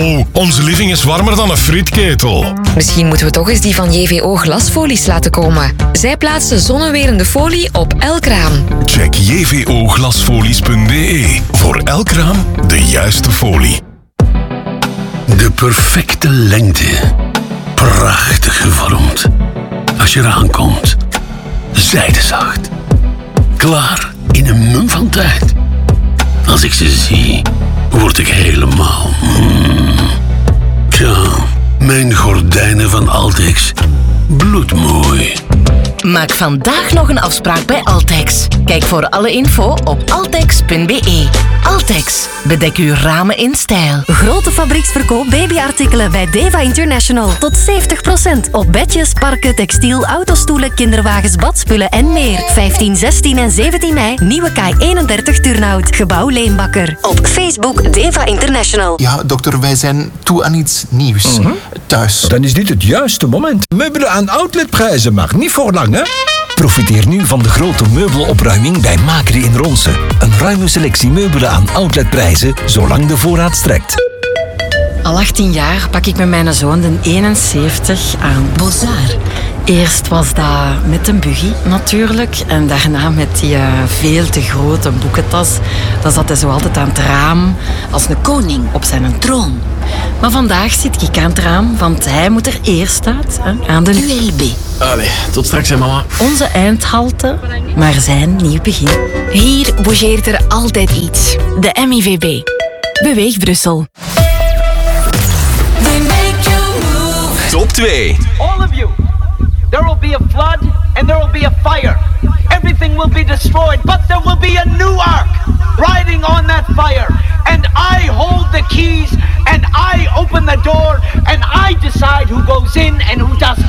Oh, onze living is warmer dan een frietketel. Misschien moeten we toch eens die van JVO glasfolies laten komen. Zij plaatsen zonnewerende folie op elk raam. Check jvoglasfolies.be. Voor elk raam de juiste folie. De perfecte lengte. Prachtig gevormd. Als je eraan komt, zijdezacht. Klaar in een mum van tijd. Als ik ze zie, word ik helemaal... Tja, mijn gordijnen van Altex. Bloedmooi. Maak vandaag nog een afspraak bij Altex. Kijk voor alle info op altex.be. Altex, bedek uw ramen in stijl. Grote fabrieksverkoop babyartikelen bij Deva International. Tot 70% op bedjes, parken, textiel, autostoelen, kinderwagens, badspullen en meer. 15, 16 en 17 mei, nieuwe K31 Turnhout. Gebouw Leenbakker. Op Facebook Deva International. Ja, dokter, wij zijn toe aan iets nieuws. Thuis. Dan is dit het juiste moment. Meubelen aan outletprijzen, maar niet voor lang, hè? Profiteer nu van de grote meubelopruiming bij Makri in Ronsen. Een ruime selectie meubelen aan outletprijzen, zolang de voorraad strekt. Al 18 jaar pak ik met mijn zoon de 71 aan Bozar. Eerst was dat met een buggy natuurlijk. En daarna met die veel te grote boekentas. Dan zat hij zo altijd aan het raam als een koning op zijn troon. Maar vandaag zit ik aan het raam, want hij moet er eerst uit, aan de ULB. Allee, tot straks hè mama. Onze eindhalte, maar zijn nieuw begin. Hier bougeert er altijd iets. De MIVB. Beweeg Brussel. Top 2. All of you. There will be a flood and there will be a fire. Everything will be destroyed, but there will be a new ark riding on that fire. And I hold the keys and I open the door and I decide who goes in and who doesn't.